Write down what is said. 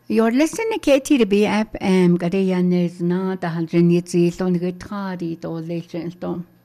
You're listening to KTB FM. Gade yan is na dahil rin yit si Lon Gitradi to late to.